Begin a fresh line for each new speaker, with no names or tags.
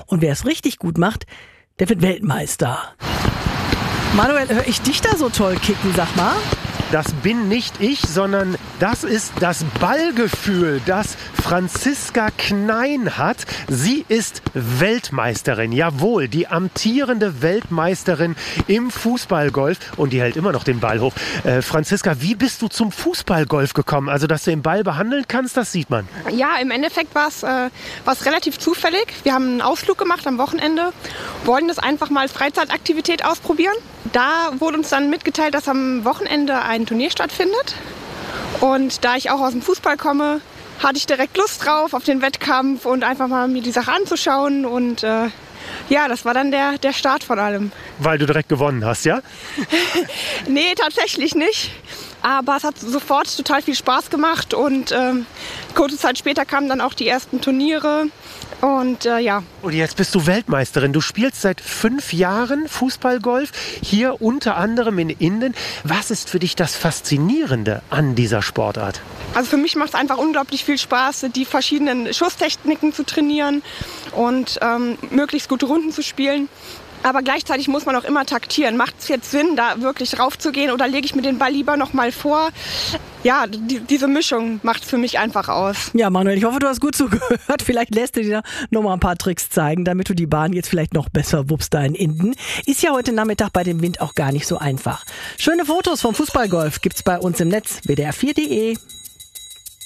Und wer es richtig gut macht, der wird Weltmeister. Manuel, höre ich dich da so toll kicken, sag mal?
Das bin nicht ich, sondern das ist das Ballgefühl, das Franziska Knein hat. Sie ist Weltmeisterin, jawohl, die amtierende Weltmeisterin im Fußballgolf und die hält immer noch den Ball hoch. Franziska, wie bist du zum Fußballgolf gekommen? Also, dass du den Ball behandeln kannst, das sieht man.
Ja, im Endeffekt war es relativ zufällig. Wir haben einen Ausflug gemacht am Wochenende, wollten das einfach mal als Freizeitaktivität ausprobieren. Da wurde uns dann mitgeteilt, dass am Wochenende ein Turnier stattfindet. Und da ich auch aus dem Fußball komme, hatte ich direkt Lust drauf auf den Wettkampf und einfach mal mir die Sache anzuschauen. Und ja, das war dann der Start von allem.
Weil du direkt gewonnen hast, ja?
Nee, tatsächlich nicht. Aber es hat sofort total viel Spaß gemacht und kurze Zeit später kamen dann auch die ersten Turniere und ja.
Und jetzt bist du Weltmeisterin. Du spielst seit 5 Jahren Fußballgolf, hier unter anderem in Inden. Was ist für dich das Faszinierende an dieser Sportart?
Also für mich macht es einfach unglaublich viel Spaß, die verschiedenen Schusstechniken zu trainieren und möglichst gute Runden zu spielen. Aber gleichzeitig muss man auch immer taktieren. Macht es jetzt Sinn, da wirklich raufzugehen oder lege ich mir den Ball lieber noch mal vor? Ja, diese Mischung macht es für mich einfach aus.
Ja, Manuel, ich hoffe, du hast gut zugehört. Vielleicht lässt du dir noch mal ein paar Tricks zeigen, damit du die Bahn jetzt vielleicht noch besser wuppst da in Inden. Ist ja heute Nachmittag bei dem Wind auch gar nicht so einfach. Schöne Fotos vom Fußballgolf gibt's bei uns im Netz, wdr4.de.